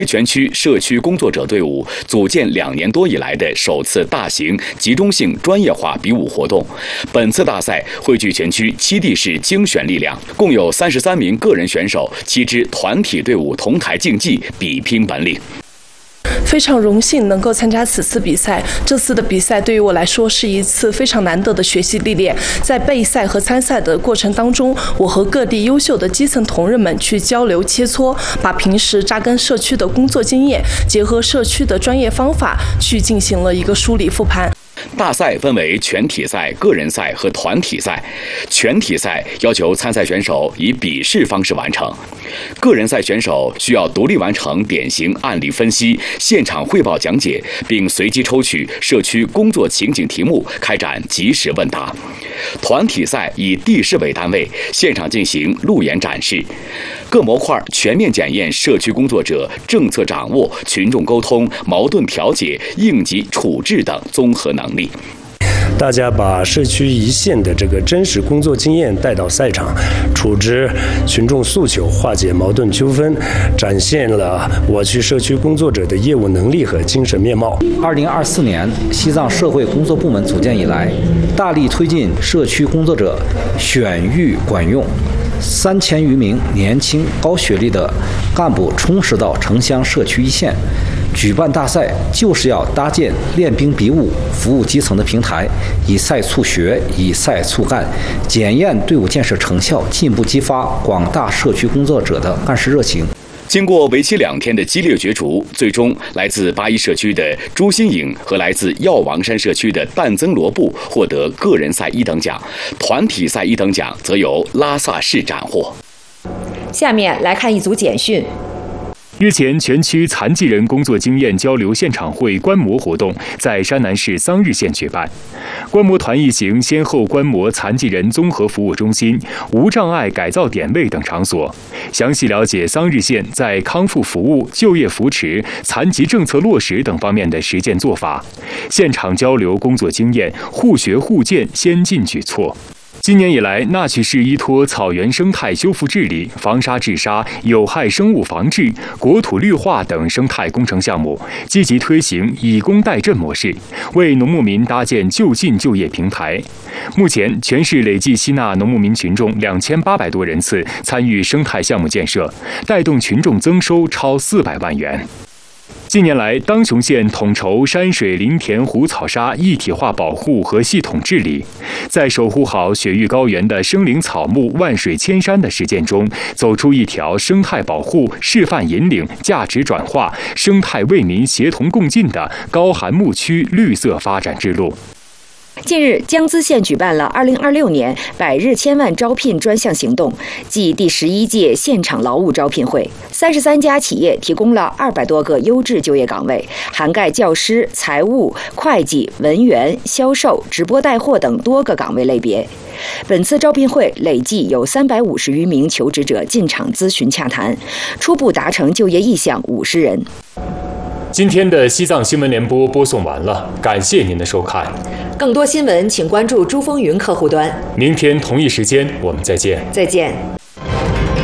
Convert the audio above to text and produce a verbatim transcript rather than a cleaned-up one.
全区社区工作者队伍组建两年多以来的首次大型集中性专业化比武活动。本次大赛汇聚全区七地市精选力量，共有三十三名个人选手、七支团体队伍同台竞技，比拼本领。 非常荣幸能够参加此次比赛。这次的比赛对于我来说是一次非常难得的学习历练。在备赛和参赛的过程当中，我和各地优秀的基层同仁们去交流切磋，把平时扎根社区的工作经验，结合社区的专业方法，去进行了一个梳理复盘。 大赛分为全体赛、个人赛和团体赛。全体赛要求参赛选手以笔试方式完成，个人赛选手需要独立完成典型案例分析、现场汇报讲解，并随机抽取社区工作情景题目开展即时问答。团体赛以地市为单位，现场进行路演展示。各模块全面检验社区工作者政策掌握、群众沟通、矛盾调解、应急处置等综合能力。 大家把社区一线的这个真实工作经验带到赛场，处置群众诉求，化解矛盾纠纷，展现了我区社区工作者的业务能力和精神面貌。 二零二四年西藏社会工作部门组建以来，大力推进社区工作者选育管用，三千余名年轻高学历的干部充实到城乡社区一线。举办大赛就是要搭建练兵比武、服务基层的平台，以赛促学，以赛促干，检验队伍建设成效，进一步激发广大社区工作者的干事热情。 经过为期两天的激烈角逐，最终来自八一社区的朱新颖和来自药王山社区的但增罗布获得个人赛一等奖，团体赛一等奖则由拉萨市斩获。 下面来看一组简讯。 日前，全区残疾人工作经验交流现场会观摩活动在山南市桑日县举办。观摩团一行先后观摩残疾人综合服务中心、无障碍改造点位等场所，详细了解桑日县在康复服务、就业扶持、残疾政策落实等方面的实践做法，现场交流工作经验，互学互鉴先进举措。今年以来，那曲市依托草原生态修复治理、防沙治沙、有害生物防治、国土绿化等生态工程项目，积极推行以工代赈模式，为农牧民搭建就近就业平台。目前，全市累计吸纳农牧民群众两千八百多人次参与生态项目建设，带动群众增收超四百万元。近年来，当雄县统筹山水林田湖草沙一体化保护和系统治理，在守护好雪域高原的生灵草木、万水千山的实践中，走出一条生态保护、示范引领、价值转化、生态为民协同共进的高寒牧区绿色发展之路。 近日，江孜县举办了二零二六年百日千万招聘专项行动暨第十一届现场劳务招聘会，三十三家企业提供了二百多个优质就业岗位，涵盖教师、财务、会计、文员、销售、直播带货等多个岗位类别。本次招聘会累计有三百五十余名求职者进场咨询洽谈，初步达成就业意向五十人。 今天的西藏新闻联播播送完了，感谢您的收看。 更多新闻请关注珠峰云客户端。 明天同一时间我们再见。 再见。